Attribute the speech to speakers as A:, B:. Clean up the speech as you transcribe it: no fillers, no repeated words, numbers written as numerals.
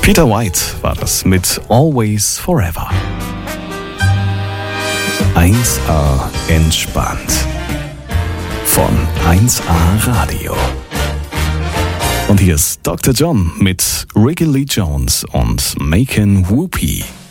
A: Peter White war das mit Always Forever. 1A entspannt. Von 1A Radio. Und hier ist Dr. John mit Ricky Lee Jones und Macon Whoopee.